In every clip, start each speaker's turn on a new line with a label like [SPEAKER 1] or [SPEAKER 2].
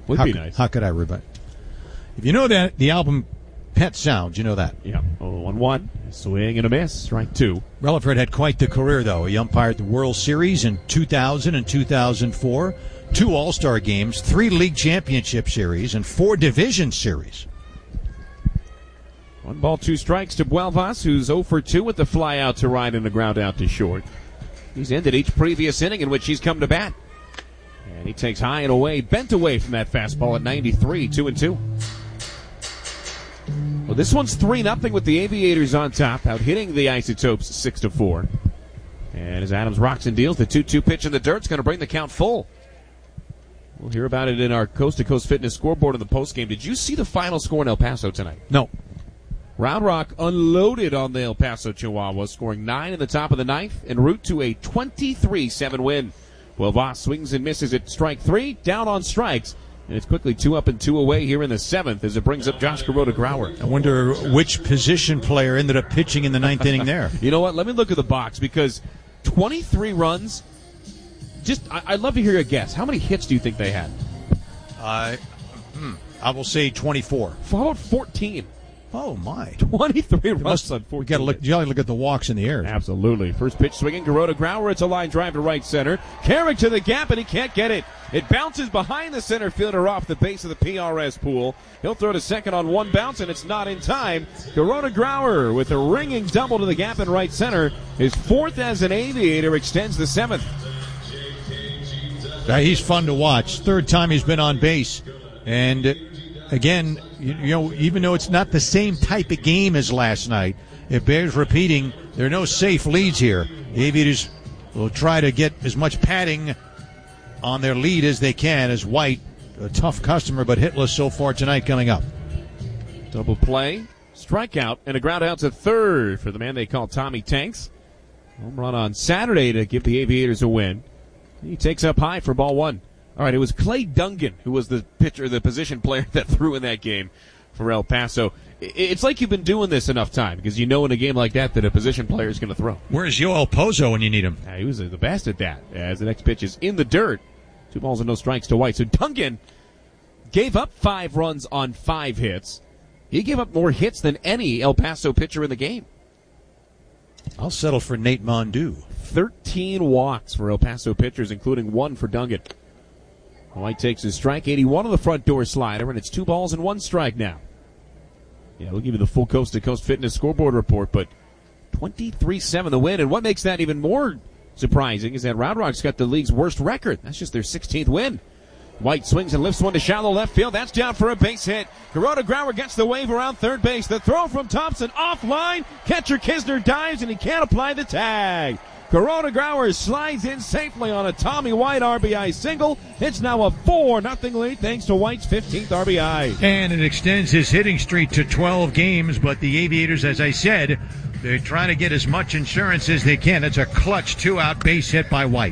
[SPEAKER 1] Would be nice.
[SPEAKER 2] How could I rebut? If you know that the album Pet Sounds, you know that.
[SPEAKER 1] Yeah. 0-1-1. Swing and a miss. Strike 2.
[SPEAKER 2] Relaford had quite the career, though. He umpired the World Series in 2000 and 2004, 2 All-Star games, 3 League Championship Series, and 4 Division Series.
[SPEAKER 1] 1 ball, 2 strikes to Buelvas, who's 0 for 2 with the fly out to right and the ground out to short. He's ended each previous inning in which he's come to bat. And he takes high and away, bent away from that fastball at 93, 2-2. Well, this one's 3-0 with the Aviators on top, out hitting the Isotopes 6-4. And as Adams rocks and deals, the 2-2 pitch in the dirt's going to bring the count full. We'll hear about it in our Coast to Coast Fitness scoreboard in the postgame. Did you see the final score in El Paso tonight?
[SPEAKER 2] No.
[SPEAKER 1] Round Rock unloaded on the El Paso Chihuahuas, scoring 9 in the top of the ninth, en route to a 23-7 win. Buelvas swings and misses at strike 3, down on strikes. And it's quickly 2 up and 2 away here in the 7th as it brings up Josh Kuroda-Grauer.
[SPEAKER 2] I wonder which position player ended up pitching in the 9th inning there.
[SPEAKER 1] You know what? Let me look at the box because 23 runs. I'd love to hear your guess. How many hits do you think they had?
[SPEAKER 2] I will say 24.
[SPEAKER 1] How about 14?
[SPEAKER 2] Oh, my.
[SPEAKER 1] 23 runs on 14.
[SPEAKER 2] You gotta look at the walks in the air.
[SPEAKER 1] Absolutely. First pitch swinging, Kuroda-Grauer. It's a line drive to right center. Carrick to the gap, and he can't get it. It bounces behind the center fielder off the base of the PRS pool. He'll throw to second on 1 bounce, and it's not in time. Kuroda-Grauer with a ringing double to the gap in right center. His 4th as an Aviator extends the 7th.
[SPEAKER 2] He's fun to watch. 3rd time he's been on base. And again, you know, even though it's not the same type of game as last night, it bears repeating, there are no safe leads here. The Aviators will try to get as much padding on their lead as they can as White, a tough customer but hitless so far tonight, coming up.
[SPEAKER 1] Double play, strikeout, and a ground out to third for the man they call Tommy Tanks. Home run on Saturday to give the Aviators a win. He takes up high for ball 1. All right, it was Clay Dungan who was the pitcher, the position player that threw in that game for El Paso. It's like you've been doing this enough time because you know in a game like that a position player is going to throw.
[SPEAKER 2] Where's Yoel Pozo when you need him?
[SPEAKER 1] He was the best at that as the next pitch is in the dirt. 2 balls and no strikes to White. So Dungan gave up 5 runs on 5 hits. He gave up more hits than any El Paso pitcher in the game.
[SPEAKER 2] I'll settle for Nate Mondu.
[SPEAKER 1] 13 walks for El Paso pitchers, including 1 for Dungan. White takes his strike, 81 on the front door slider, and it's 2 balls and 1 strike now. Yeah, we'll give you the full Coast to Coast Fitness scoreboard report, but 23-7 the win. And what makes that even more surprising is that Round Rock's got the league's worst record. That's just their 16th win. White swings and lifts one to shallow left field. That's down for a base hit. Kuroda-Grauer gets the wave around third base. The throw from Thompson offline. Catcher Kisner dives and he can't apply the tag. Kuroda-Grauer slides in safely on a Tommy White RBI single. It's now a 4-0 lead thanks to White's 15th RBI.
[SPEAKER 2] And it extends his hitting streak to 12 games, but the Aviators, as I said, they're trying to get as much insurance as they can. It's a clutch 2-out base hit by White.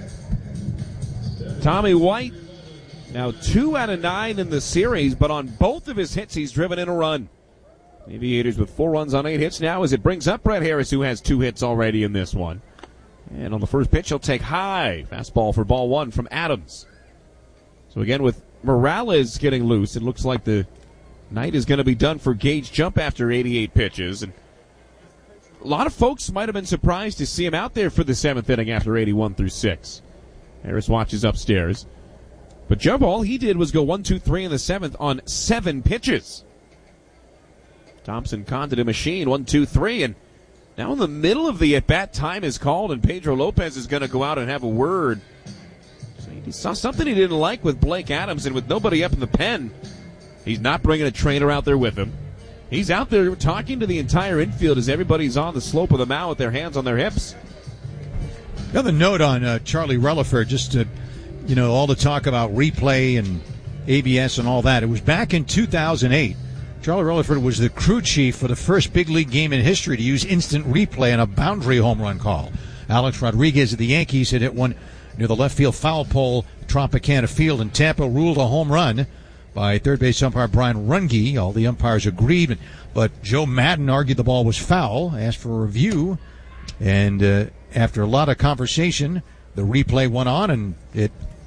[SPEAKER 1] Tommy White, now 2 out of 9 in the series, but on both of his hits he's driven in a run. Aviators with 4 runs on 8 hits now as it brings up Brett Harris, who has 2 hits already in this one. And on the first pitch, he'll take high. Fastball for ball 1 from Adams. So again, with Morales getting loose, it looks like the night is going to be done for Gage Jump after 88 pitches. And a lot of folks might have been surprised to see him out there for the 7th inning after 81 through 6. Harris watches upstairs. But Jump, all he did was go 1-2-3 in the 7th on 7 pitches. Thompson conted a machine, 1-2-3, and now in the middle of the at-bat, time is called, and Pedro Lopez is going to go out and have a word. So he saw something he didn't like with Blake Adams, and with nobody up in the pen, he's not bringing a trainer out there with him. He's out there talking to the entire infield as everybody's on the slope of the mound with their hands on their hips.
[SPEAKER 2] Another note on Charlie Relaford, just to, all the talk about replay and ABS and all that. It was back in 2008. Charlie Relaford was the crew chief for the first big league game in history to use instant replay on a boundary home run call. Alex Rodriguez of the Yankees had hit one near the left field foul pole, Tropicana Field, and Tampa ruled a home run by third base umpire Brian Runge. All the umpires agreed, but Joe Madden argued the ball was foul, asked for a review, and after a lot of conversation, the replay went on, and it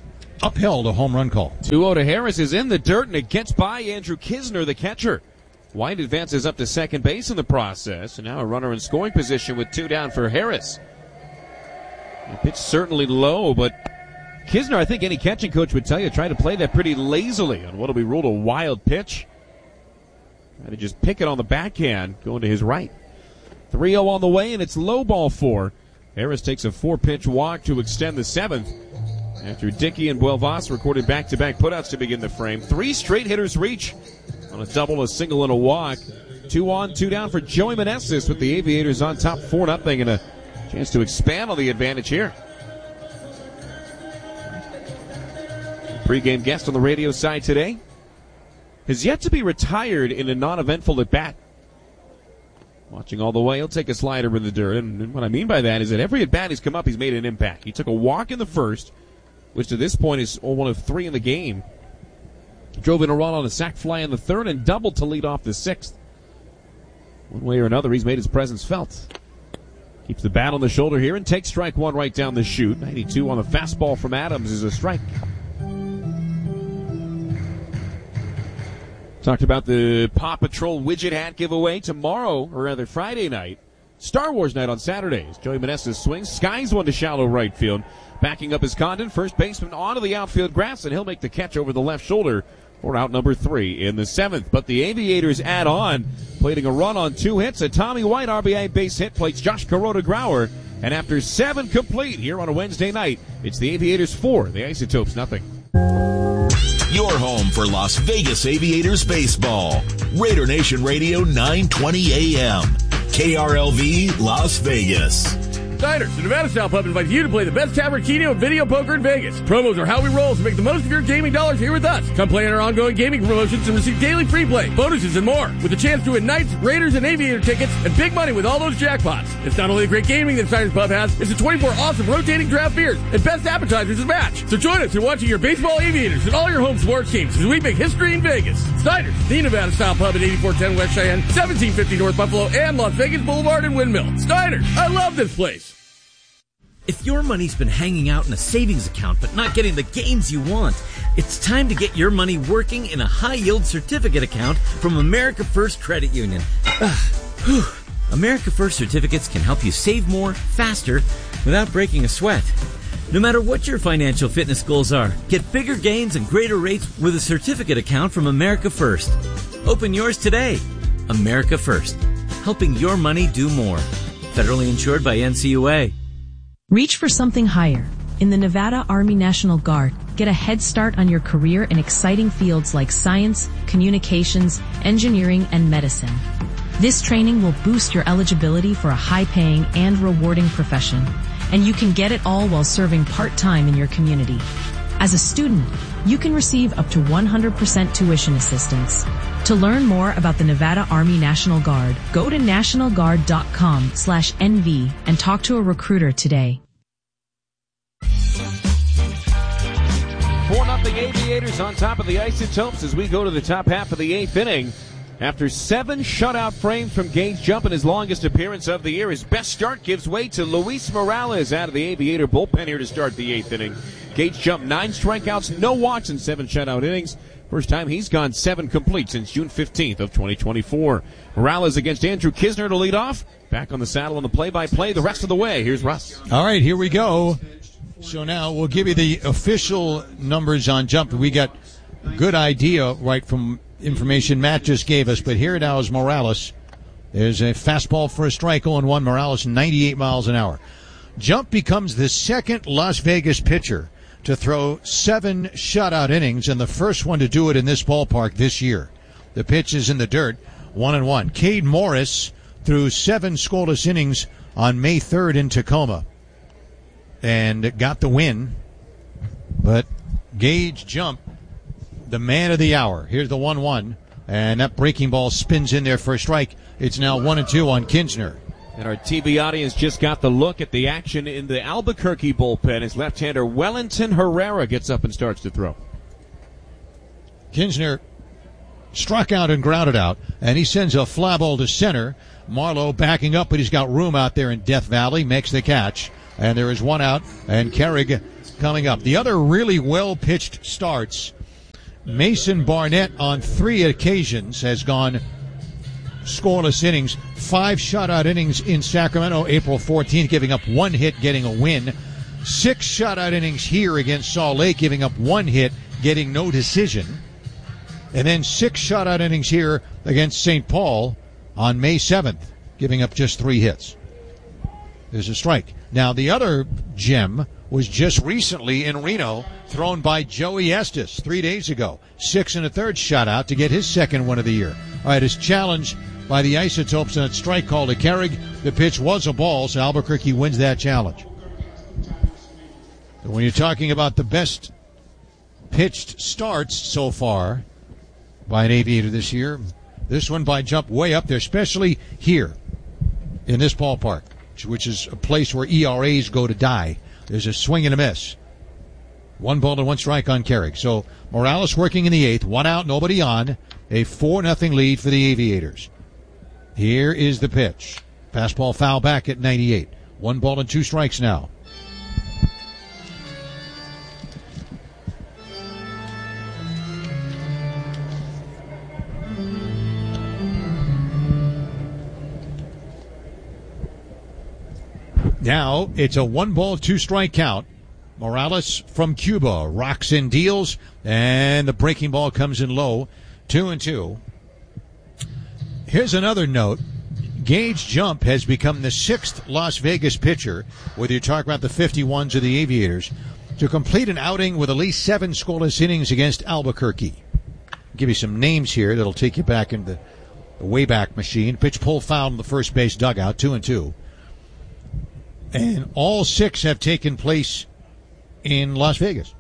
[SPEAKER 2] upheld a home run call.
[SPEAKER 1] 2-0 to Harris is in the dirt, and it gets by Andrew Kisner, the catcher. White advances up to second base in the process, and now a runner in scoring position with 2 down for Harris. The pitch certainly low, but Kisner, I think any catching coach would tell you, tried to play that pretty lazily on what will be ruled a wild pitch. Try to just pick it on the backhand, going to his right. 3-0 on the way, and it's low ball 4. Harris takes a 4-pitch walk to extend the 7th. After Dickey and Buelvas recorded back-to-back putouts to begin the frame. 3 straight hitters reach on a double, a single, and a walk. 2 on, 2 down for Joey Meneses with the Aviators on top 4-0 and a chance to expand on the advantage here. Pre-game guest on the radio side today has yet to be retired in a non-eventful at-bat. Watching all the way, he'll take a slider in the dirt. And what I mean by that is that every at-bat he's come up, he's made an impact. He took a walk in the first, which to this point is one of 3 in the game. Drove in a run on a sac fly in the third and doubled to lead off the 6th. One way or another, he's made his presence felt. Keeps the bat on the shoulder here and takes strike 1 right down the chute. 92 on the fastball from Adams is a strike. Talked about the Paw Patrol widget hat giveaway tomorrow, or rather Friday night. Star Wars night on Saturdays. Joey Meneses swings, skies one to shallow right field. Backing up his Condon, first baseman onto the outfield grass, and he'll make the catch over the left shoulder for out number 3 in the 7th. But the Aviators add on, plating a run on 2 hits. A Tommy White RBI base hit plates Josh Kuroda-Grauer. And after 7 complete here on a Wednesday night, it's the Aviators 4, the Isotopes nothing.
[SPEAKER 3] Your home for Las Vegas Aviators baseball. Raider Nation Radio 920 AM. KRLV Las Vegas.
[SPEAKER 4] Diners, the Nevada Style Pub invites you to play the best tavern, keno, and video poker in Vegas. Promos are how we roll, so make the most of your gaming dollars here with us. Come play in our ongoing gaming promotions and receive daily free play, bonuses, and more. With a chance to win Knights, Raiders, and Aviator tickets, and big money with all those jackpots. It's not only the great gaming that Diners Pub has, it's the 24 awesome rotating draft beers and best appetizers to match. So join us in watching your baseball Aviators and all your home sports teams as we make history in Vegas. Diners, the Nevada Style Pub at 8410 West Cheyenne, 1750 North Buffalo, and Las Vegas Boulevard and Windmill. Diners, I love this place.
[SPEAKER 5] If your money's been hanging out in a savings account but not getting the gains you want, it's time to get your money working in a high-yield certificate account from America First Credit Union. America First certificates can help you save more, faster, without breaking a sweat. No matter what your financial fitness goals are, get bigger gains and greater rates with a certificate account from America First. Open yours today. America First, helping your money do more. Federally insured by NCUA.
[SPEAKER 6] Reach for something higher. In the Nevada Army National Guard, get a head start on your career in exciting fields like science, communications, engineering, and medicine. This training will boost your eligibility for a high-paying and rewarding profession, and you can get it all while serving part-time in your community. As a student, you can receive up to 100% tuition assistance. To learn more about the Nevada Army National Guard, go to nationalguard.com/NV and talk to a recruiter today.
[SPEAKER 1] 4-0 Aviators on top of the Isotopes as we go to the top half of the 8th inning. After 7 shutout frames from Gage Jump in his longest appearance of the year, his best start gives way to Luis Morales out of the Aviator bullpen here to start the 8th inning. Gage Jump 9 strikeouts, no walks in 7 shutout innings. First time he's gone 7 complete since June 15th of 2024. Morales against Andrew Kisner to lead off. Back on the saddle on the play-by-play the rest of the way. Here's Russ.
[SPEAKER 2] All right, here we go. So now we'll give you the official numbers on Jump. We got a good idea right from information Matt just gave us, but here now is Morales. There's a fastball for a strike, 0-1. Morales, 98 miles an hour. Jump becomes the second Las Vegas pitcher to throw 7 shutout innings and the first one to do it in this ballpark this year. The pitch is in the dirt, 1-1. Cade Morris threw 7 scoreless innings on May 3rd in Tacoma and got the win. But Gage Jump, the man of the hour. Here's the 1-1, and that breaking ball spins in there for a strike. It's now 1-2 on Kinsner.
[SPEAKER 1] And our TV audience just got the look at the action in the Albuquerque bullpen as left-hander Wellington Herrera gets up and starts to throw.
[SPEAKER 2] Kinsner struck out and grounded out, and he sends a fly ball to center. Marlowe backing up, but he's got room out there in Death Valley, makes the catch. And there is 1 out, and Carrig coming up. The other really well-pitched starts, Mason Barnett on 3 occasions has gone scoreless innings. 5 shutout innings in Sacramento, April 14th, giving up 1 hit, getting a win. 6 shutout innings here against Salt Lake, giving up 1 hit, getting no decision. And then 6 shutout innings here against St. Paul on May 7th, giving up just 3 hits. There's a strike. Now, the other gem was just recently in Reno, thrown by Joey Estes 3 days ago. 6 1/3 shutout to get his second win of the year. All right, his challenge by the Isotopes on a strike call to Carrig. The pitch was a ball, so Albuquerque wins that challenge. When you're talking about the best pitched starts so far by an Aviator this year, this one by jump way up there, especially here in this ballpark, which is a place where ERAs go to die. There's a swing and a miss. 1 ball and 1 strike on Carrig. So Morales working in the 8th, 1 out, nobody on. A 4-0 lead for the Aviators. Here is the pitch. Fastball foul back at 98. 1 ball and 2 strikes now. Now it's a 1 ball, 2 strike count. Morales from Cuba rocks and deals, and the breaking ball comes in low. 2-2. Here's another note. Gage Jump has become the 6th Las Vegas pitcher, whether you talk about the 51s or the Aviators, to complete an outing with at least 7 scoreless innings against Albuquerque. I'll give you some names here that'll take you back into the Wayback Machine. Pitch pull foul in the first base dugout, 2-2. And all 6 have taken place in Las Vegas.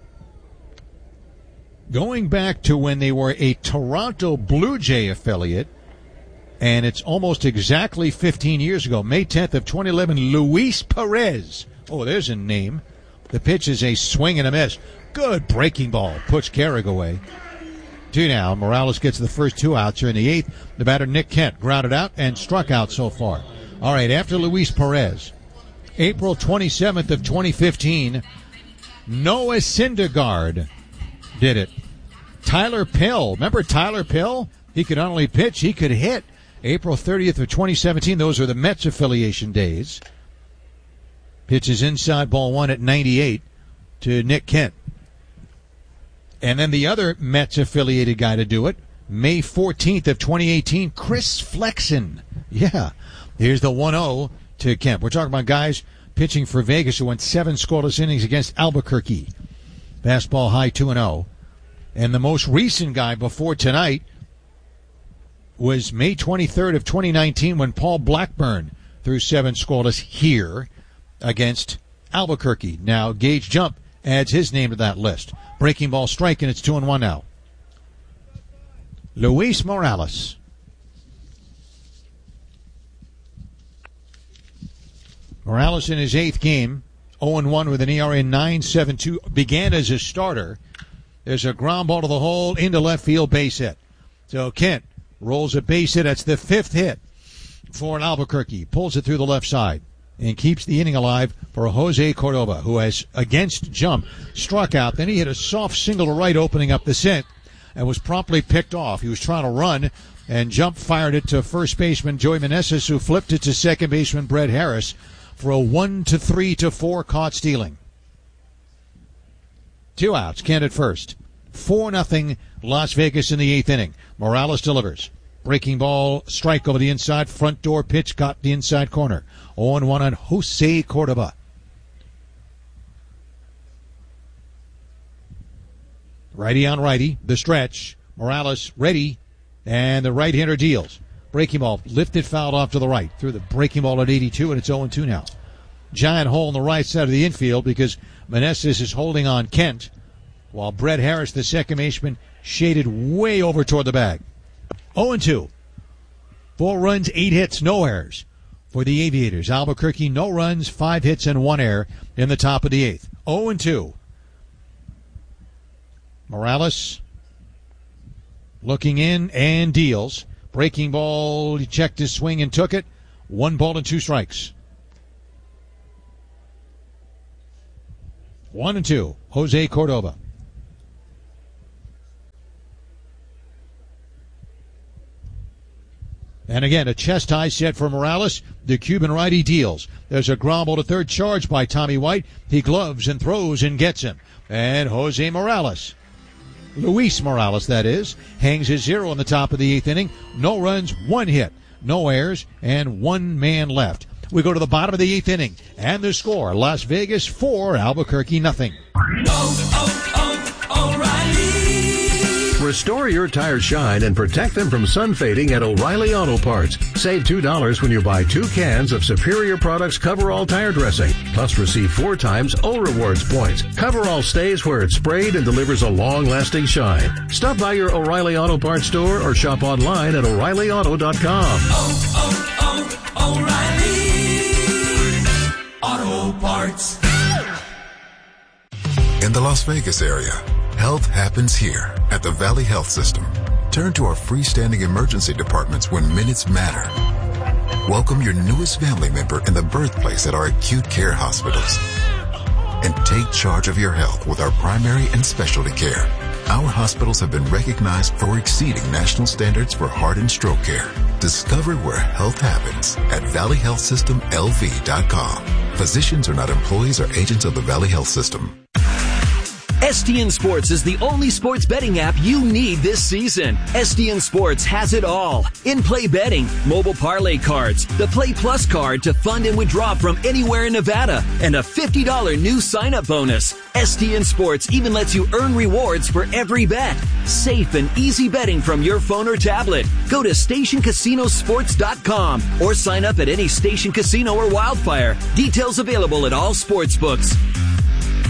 [SPEAKER 2] Going back to when they were a Toronto Blue Jay affiliate, and it's almost exactly 15 years ago, May 10th of 2011, Luis Perez. Oh, there's a name. The pitch is a swing and a miss. Good breaking ball. Puts Carrig away. 2 now. Morales gets the first 2 outs here in the 8th. The batter, Nick Kent, grounded out and struck out so far. All right, after Luis Perez, April 27th of 2015, Noah Syndergaard did it. Tyler Pill. Remember Tyler Pill? He could not only pitch, he could hit. April 30th of 2017, those are the Mets affiliation days. Pitches inside ball 1 at 98 to Nick Kent. And then the other Mets affiliated guy to do it, May 14th of 2018, Chris Flexen. Yeah. Here's the 1-0 to Kent. We're talking about guys pitching for Vegas who went 7 scoreless innings against Albuquerque. Fastball high 2-0. And the most recent guy before tonight was May 23rd of 2019 when Paul Blackburn threw 7 scoreless here against Albuquerque. Now Gage Jump adds his name to that list. Breaking ball strike, and it's 2-1 now. Luis Morales. Morales in his 8th game, 0-1 with an ERA 9.72, began as a starter. There's a ground ball to the hole, into left field, base hit. So Kent rolls a base hit. That's the 5th hit for an Albuquerque. Pulls it through the left side and keeps the inning alive for Jose Cordoba, who has, against Jump, struck out. Then he hit a soft single to right, opening up the set, and was promptly picked off. He was trying to run, and Jump fired it to first baseman Joey Meneses, who flipped it to second baseman Brett Harris for a 1-3-4 caught stealing. 2 outs, Kent at first. 4-0 Las Vegas in the 8th inning. Morales delivers. Breaking ball, strike over the inside, front door pitch, got the inside corner. 0-1 on Jose Cordoba. Righty on righty, the stretch. Morales ready, and the right-hander deals. Breaking ball, lifted, fouled off to the right. Through the breaking ball at 82, and it's 0-2 now. Giant hole in the right side of the infield because Meneses is holding on Kent, while Brett Harris, the second baseman, shaded way over toward the bag. 0-2. 4 runs, 8 hits, no errors for the Aviators. Albuquerque, no runs, 5 hits, and 1 error in the top of the 8th. 0-2. Morales looking in and deals. Breaking ball, he checked his swing and took it. 1 ball and 2 strikes. 1-2. Jose Cordova. And again, a chest-high set for Morales. The Cuban righty deals. There's a ground ball to third, charged by Tommy White. He gloves and throws and gets him. And Jose Morales, Luis Morales, that is, hangs his 0 in the top of the 8th inning. No runs, 1 hit, no errors, and 1 man left. We go to the bottom of the 8th inning, and the score, Las Vegas 4, Albuquerque nothing.
[SPEAKER 7] Restore your tires shine and protect them from sun fading at O'Reilly Auto Parts. Save $2 when you buy 2 cans of Superior Products Coverall tire dressing. Plus receive 4 times O Rewards points. Coverall stays where it's sprayed and delivers a long-lasting shine. Stop by your O'Reilly Auto Parts store or shop online at O'ReillyAuto.com.
[SPEAKER 8] O'Reilly Auto Parts.
[SPEAKER 9] In the Las Vegas area, health happens here at the Valley Health System. Turn to our freestanding emergency departments when minutes matter. Welcome your newest family member in the birthplace at our acute care hospitals. And take charge of your health with our primary and specialty care. Our hospitals have been recognized for exceeding national standards for heart and stroke care. Discover where health happens at valleyhealthsystemlv.com. Physicians are not employees or agents of the Valley Health System.
[SPEAKER 10] STN Sports is the only sports betting app you need this season. STN Sports has it all. In-play betting, mobile parlay cards, the Play Plus card to fund and withdraw from anywhere in Nevada, and a $50 new sign-up bonus. STN Sports even lets you earn rewards for every bet. Safe and easy betting from your phone or tablet. Go to StationCasinoSports.com or sign up at any Station Casino or Wildfire. Details available at all sports books.